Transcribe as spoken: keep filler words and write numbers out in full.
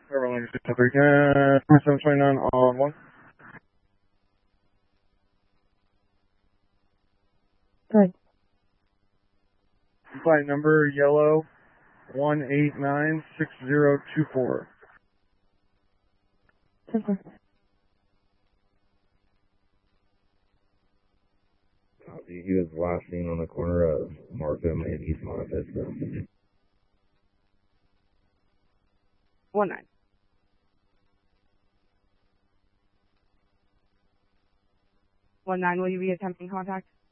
Airline six three, uh, seven twenty-nine on one. Good. Flight number yellow one eight nine six zero two four. Super. He was last seen on the corner of Markham and East Monte Vista. One nine. One nine, will you be attempting contact?